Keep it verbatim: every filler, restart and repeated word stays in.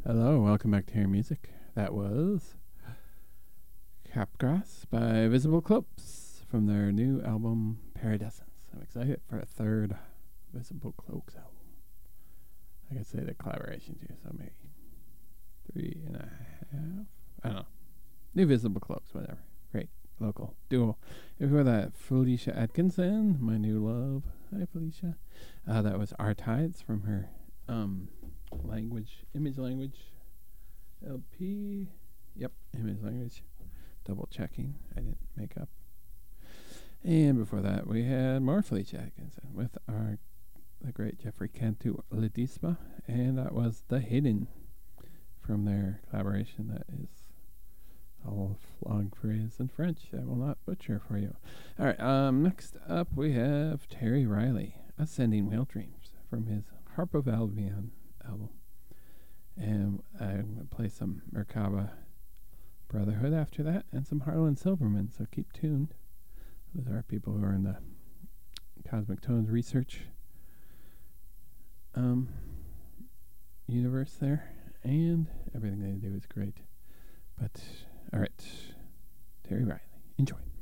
Hello, welcome back to Hear Music. That was Capgrass by Visible Cloaks from their new album Paradescence. I'm excited for a third Visible Cloaks album. I could say the collaboration too, so maybe three and a half. I don't know. New Visible Cloaks, whatever. Great local duo. Before that, Felicia Atkinson, my new love. Hi, Felicia. Uh, that was Our Tides from her um. language, image language, L P. Yep, image language. Double checking. I didn't make up. And before that, we had more Felicia Atkinson with our the great Jeffrey Cantu Ledesma, and that was The Hidden from their collaboration. That is a whole long phrase in French I will not butcher for you. All right. Um. Next up, we have Terry Riley, Ascending Whale Dreams from his Harp of Albion album. And I'm going to play some Merkaba Brotherhood after that and some Harlan Silverman, so keep tuned. Those are people who are in the Cosmic Tones research um, universe there, and everything they do is great. But, alright, Terry Riley, enjoy.